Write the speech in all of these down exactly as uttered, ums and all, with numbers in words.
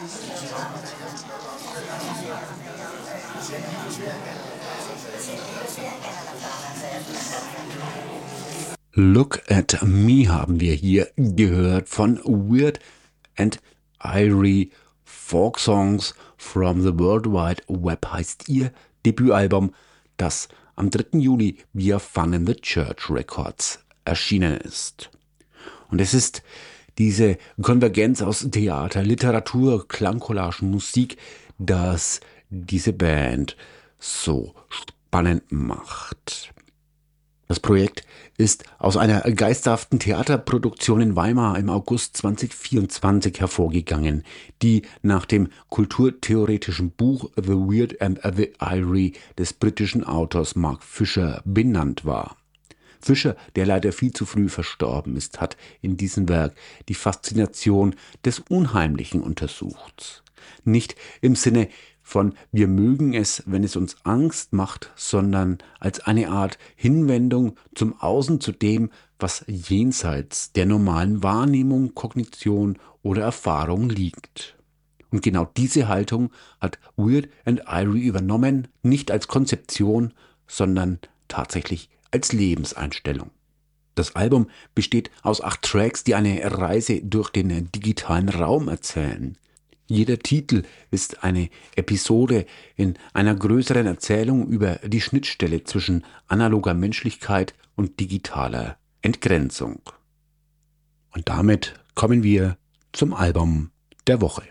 Look at Me haben wir hier gehört von Weird and Irie. Folk Songs from the World Wide Web heißt ihr Debütalbum, das am dritten Juli via Fun in the Church Records erschienen ist. Und es ist diese Konvergenz aus Theater, Literatur, Klangcollagen, Musik, das diese Band so spannend macht. Das Projekt ist aus einer geisterhaften Theaterproduktion in Weimar im August zweitausendvierundzwanzig hervorgegangen, die nach dem kulturtheoretischen Buch The Weird and the Irie des britischen Autors Mark Fisher benannt war. Fisher, der leider viel zu früh verstorben ist, hat in diesem Werk die Faszination des Unheimlichen untersucht. Nicht im Sinne von wir mögen es, wenn es uns Angst macht, sondern als eine Art Hinwendung zum Außen, zu dem, was jenseits der normalen Wahrnehmung, Kognition oder Erfahrung liegt. Und genau diese Haltung hat Weird and Irie übernommen, nicht als Konzeption, sondern tatsächlich als Lebenseinstellung. Das Album besteht aus acht Tracks, die eine Reise durch den digitalen Raum erzählen. Jeder Titel ist eine Episode in einer größeren Erzählung über die Schnittstelle zwischen analoger Menschlichkeit und digitaler Entgrenzung. Und damit kommen wir zum Album der Woche.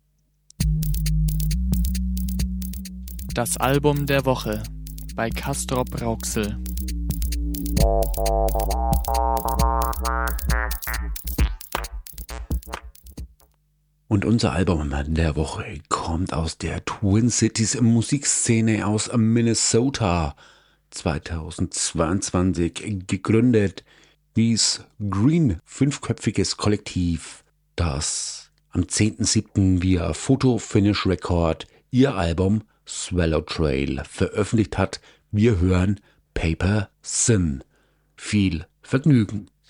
Das Album der Woche bei Castrop Rauxel. Und unser Album der Woche kommt aus der Twin Cities Musikszene aus Minnesota, zweitausendzweiundzwanzig gegründet. Dies Green, fünfköpfiges Kollektiv, das am zehnten siebten via Photo Finish Record ihr Album Swallow Trail veröffentlicht hat. Wir hören Paper Thin. Viel Vergnügen.